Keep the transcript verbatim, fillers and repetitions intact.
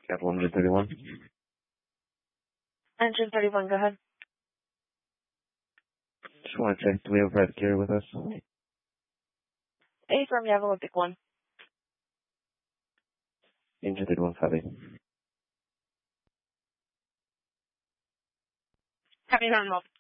Got one hundred thirty-one. Engine thirty-one, go ahead. Just want to check, do we have a private carrier with us? A firm, you have Olympic one. Engine thirty-one, copy. Happy to